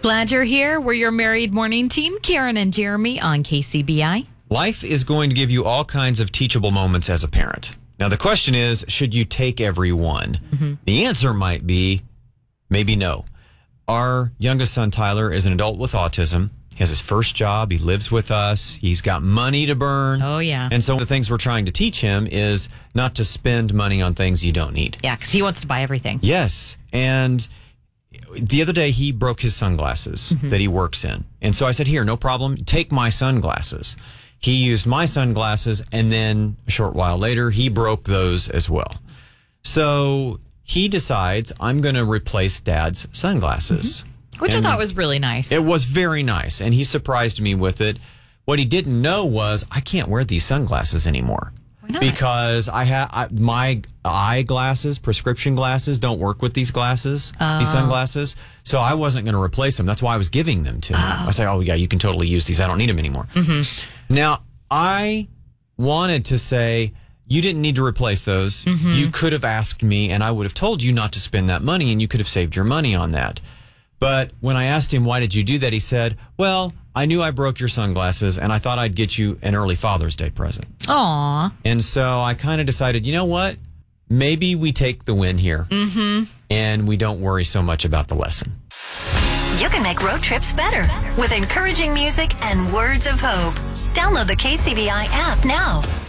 Glad you're here. We're your married morning team, Karen and Jeremy on KCBI. Life is going to give you all kinds of teachable moments as a parent. Now, the question is, should you take every one? Mm-hmm. The answer might be maybe no. Our youngest son, Tyler, is an adult with autism. He has his first job. He lives with us. He's got money to burn. Oh, yeah. And so the things we're trying to teach him is not to spend money on things you don't need. Yeah, because he wants to buy everything. Yes. And the other day, he broke his sunglasses that he works in. And so I said, here, no problem. Take my sunglasses. He used my sunglasses, and then a short while later, he broke those as well. So he decides, I'm going to replace Dad's sunglasses. Which I thought was really nice. It was very nice, and he surprised me with it. What he didn't know was I can't wear these sunglasses anymore. Why not? Because my eyeglasses, prescription glasses, don't work with these glasses, these sunglasses. So I wasn't going to replace them. That's why I was giving them to him. I said, oh, yeah, you can totally use these. I don't need them anymore. Now, I wanted to say, you didn't need to replace those. You could have asked me, and I would have told you not to spend that money, and you could have saved your money on that. But when I asked him, why did you do that? He said, well, I knew I broke your sunglasses, and I thought I'd get you an early Father's Day present. Aw. And so I kind of decided, you know what? Maybe we take the win here, and we don't worry so much about the lesson. You can make road trips better with encouraging music and words of hope. Download the KCBI app now.